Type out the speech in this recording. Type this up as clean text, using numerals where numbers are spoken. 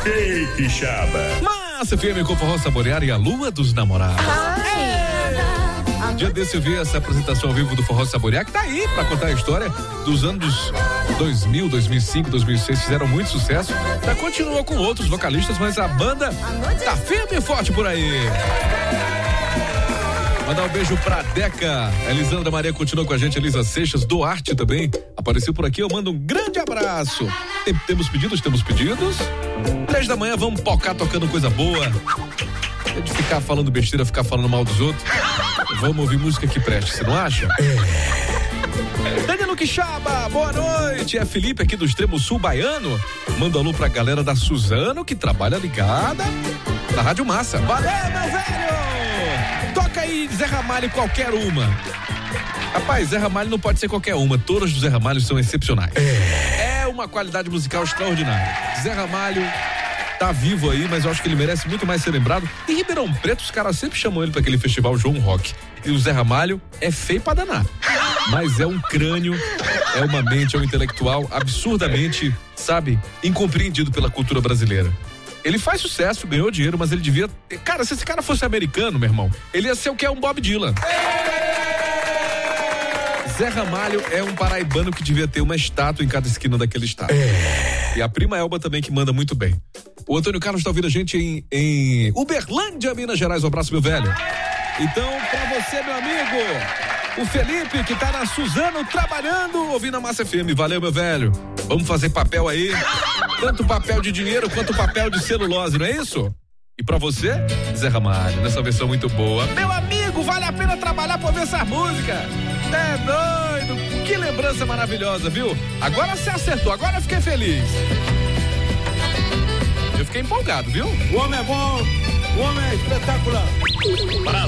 Ei, Quixaba. Massa FM com forró saborear e a lua dos namorados. Dia desse eu vi essa apresentação ao vivo do Forró Saborear, que tá aí pra contar a história dos anos 2000, 2005, 2006, fizeram muito sucesso. Já continua com outros vocalistas, mas a banda tá firme e forte por aí. Mandar um beijo pra Deca. A Elisandra Maria continua com a gente, Elisa Seixas, Duarte também apareceu por aqui, eu mando um grande abraço. Temos pedidos? 3 da manhã, vamos pocar tocando coisa boa. É de ficar falando besteira, ficar falando mal dos outros. Vamos ouvir música que preste, você não acha? Danilo Quixaba, boa noite. É Felipe aqui do extremo sul baiano. Manda alô pra galera da Suzano, que trabalha ligada na Rádio Massa. Valeu, meu velho! Toca aí, Zé Ramalho, qualquer uma. Rapaz, Zé Ramalho não pode ser qualquer uma. Todas do Zé Ramalho são excepcionais. É uma qualidade musical extraordinária. Zé Ramalho tá vivo aí, mas eu acho que ele merece muito mais ser lembrado. Em Ribeirão Preto, os caras sempre chamam ele pra aquele festival João Rock. E o Zé Ramalho é feio pra danar. Mas é um crânio, é uma mente, é um intelectual absurdamente, sabe, incompreendido pela cultura brasileira. Ele faz sucesso, ganhou dinheiro, mas ele devia... Cara, se esse cara fosse americano, meu irmão, ele ia ser o que é um Bob Dylan. Zé Ramalho é um paraibano que devia ter uma estátua em cada esquina daquele estado. E a prima Elba também, que manda muito bem. O Antônio Carlos está ouvindo a gente em Uberlândia, Minas Gerais. Um abraço, meu velho. Então, pra você, meu amigo, o Felipe, que tá na Suzano trabalhando, ouvindo a Massa FM. Valeu, meu velho. Vamos fazer papel aí. Tanto papel de dinheiro quanto papel de celulose, não é isso? E pra você, Zé Ramalho, nessa versão muito boa. Meu amigo, vale a pena trabalhar pra ouvir essa música. É doido. Que lembrança maravilhosa, viu? Agora você acertou, agora eu fiquei feliz. Eu fiquei empolgado, viu? O homem é bom, o homem é espetacular.